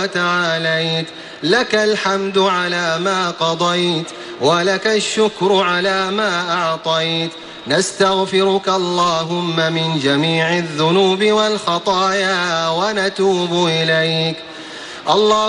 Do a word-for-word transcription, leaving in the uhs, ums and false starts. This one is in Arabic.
وتعاليت، لك الحمد على ما قضيت ولك الشكر على ما أعطيت. نستغفرك اللهم من جميع الذنوب والخطايا ونتوب إليك. الله